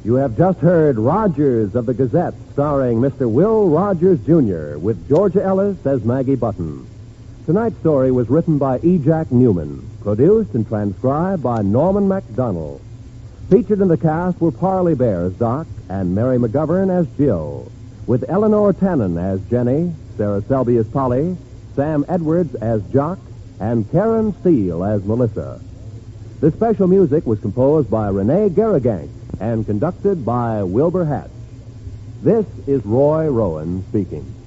You have just heard Rogers of the Gazette, starring Mr. Will Rogers, Jr., with Georgia Ellis as Maggie Button. Tonight's story was written by E. Jack Newman, produced and transcribed by Norman MacDonald. Featured in the cast were Parley Bear as Doc and Mary McGovern as Jill, with Eleanor Tannen as Jenny, Sarah Selby as Polly, Sam Edwards as Jock, and Karen Steele as Melissa. The special music was composed by Renee Garrigank and conducted by Wilbur Hatch. This is Roy Rowan speaking.